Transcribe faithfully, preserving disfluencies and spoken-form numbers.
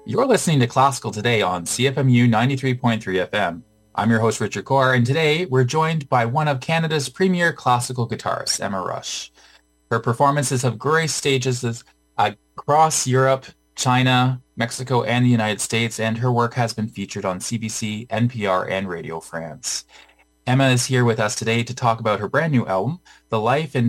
You're listening to Classical Today on C F M U ninety-three point three F M. I'm your host, Richard Kaur, and today we're joined by one of Canada's premier classical guitarists, Emma Rush. Her performances have graced stages across Europe, China, Mexico, and the United States, and her work has been featured on C B C, N P R, and Radio France. Emma is here with us today to talk about her brand new album, The Life and